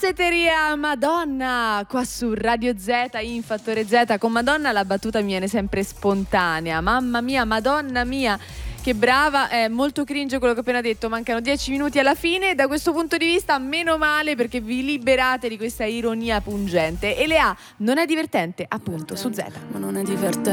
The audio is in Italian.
Bassetteria Madonna qua su Radio Z in Fattore Z. Con Madonna la battuta mi viene sempre spontanea. Mamma mia, Madonna mia, che brava. È molto cringe quello che ho appena detto. Mancano 10 minuti alla fine. Da questo punto di vista meno male, perché vi liberate di questa ironia pungente. E Lea non è divertente, appunto, su Z. Ma non è divertente.